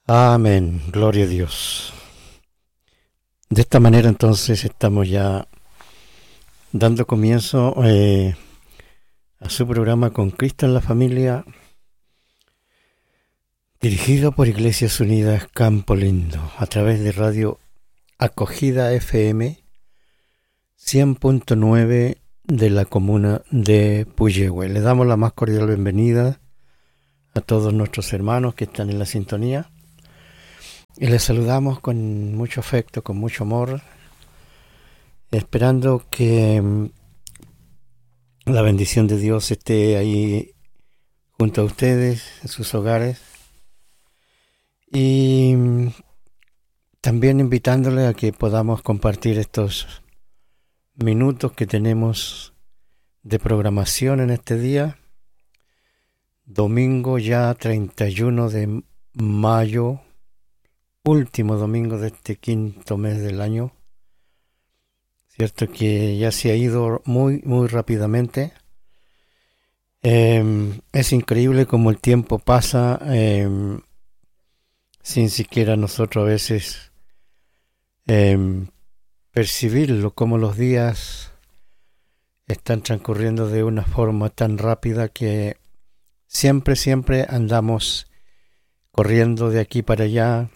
Amén, gloria a Dios. De esta manera entonces estamos ya dando comienzo a su programa Con Cristo en la Familia, dirigido por Iglesias Unidas Campo Lindo, a través de Radio Acogida FM 100.9 de la comuna de Puyehue. Le damos la más cordial bienvenida a todos nuestros hermanos que están en la sintonía y les saludamos con mucho afecto, con mucho amor, esperando que la bendición de Dios esté ahí junto a ustedes en sus hogares, y también invitándoles a que podamos compartir estos minutos que tenemos de programación en este día, domingo ya 31 de mayo, último domingo de este quinto mes del año. Cierto que ya se ha ido muy rápidamente. Es increíble cómo el tiempo pasa sin siquiera nosotros a veces percibirlo, como los días están transcurriendo de una forma tan rápida que siempre andamos corriendo de aquí para allá,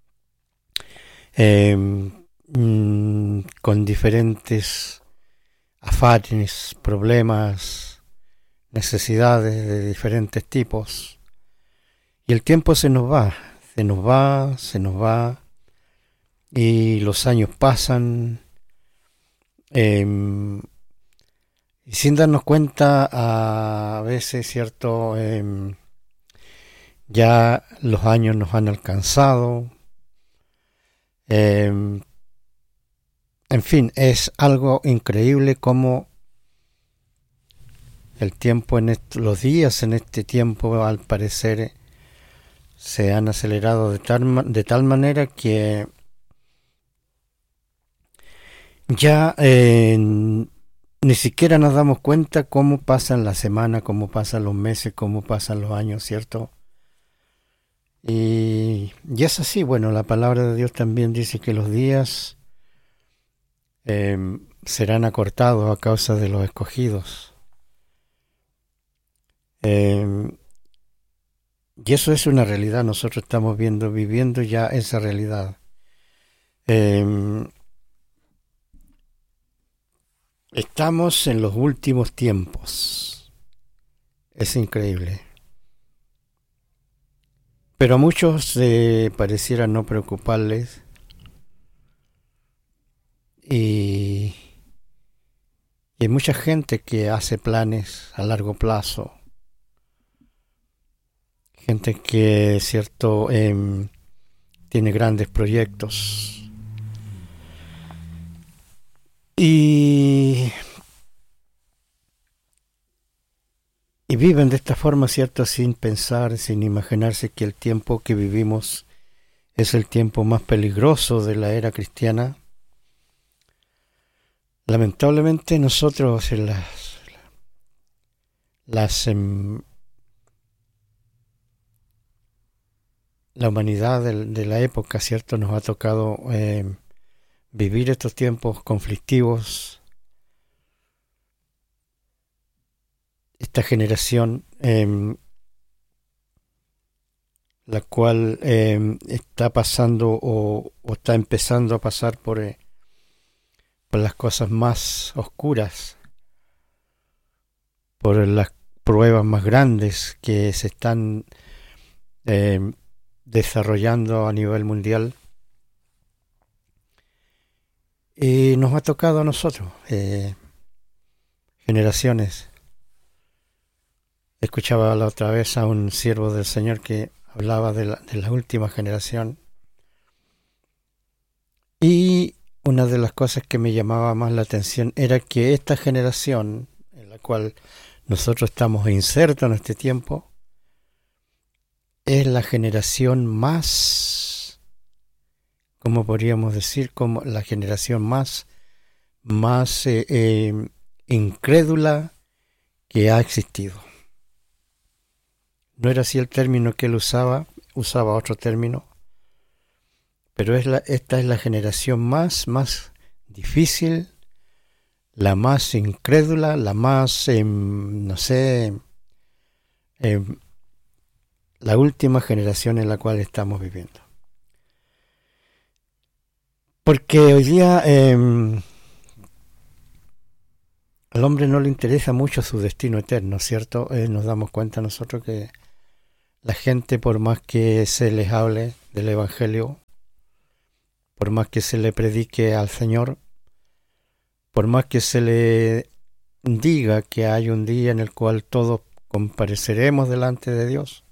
con diferentes afanes, problemas, necesidades de diferentes tipos, y el tiempo se nos va, y los años pasan, y sin darnos cuenta a veces, cierto, ya los años nos han alcanzado. En fin, es algo increíble cómo el tiempo los días en este tiempo al parecer se han acelerado de tal manera que ya ni siquiera nos damos cuenta cómo pasan las semanas, cómo pasan los meses, cómo pasan los años, ¿cierto? Y es así. Bueno, la palabra de Dios también dice que los días serán acortados a causa de los escogidos. Y eso es una realidad. Nosotros estamos viviendo ya esa realidad. Estamos en los últimos tiempos. Es increíble. Pero a muchos pareciera no preocuparles, y hay mucha gente que hace planes a largo plazo, gente que, cierto, tiene grandes proyectos y viven de esta forma, cierto, sin pensar, sin imaginarse que el tiempo que vivimos es el tiempo más peligroso de la era cristiana. Lamentablemente nosotros en la humanidad de la época, cierto, nos ha tocado vivir estos tiempos conflictivos. Esta generación, la cual está pasando o está empezando a pasar por las cosas más oscuras, por las pruebas más grandes que se están desarrollando a nivel mundial, y nos ha tocado a nosotros, generaciones. Escuchaba la otra vez a un siervo del Señor que hablaba de la última generación, y una de las cosas que me llamaba más la atención era que esta generación en la cual nosotros estamos insertos en este tiempo es la generación más, como podríamos decir, como la generación más incrédula que ha existido. No era así el término que él usaba otro término, pero esta es la generación más difícil, la más incrédula, la más, no sé, la última generación en la cual estamos viviendo. Porque hoy día al hombre no le interesa mucho su destino eterno, ¿cierto? Nos damos cuenta nosotros que la gente, por más que se les hable del Evangelio, por más que se le predique al Señor, por más que se le diga que hay un día en el cual todos compareceremos delante de Dios,